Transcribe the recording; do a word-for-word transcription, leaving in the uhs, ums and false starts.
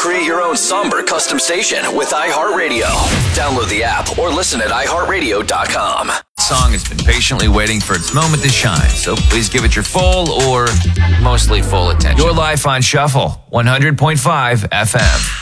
Create your own somber custom station with iHeartRadio. Download the app or listen at i heart radio dot com. Song has been patiently waiting for its moment to shine, so please give it your full or mostly full attention. Your life on Shuffle, one hundred point five F M.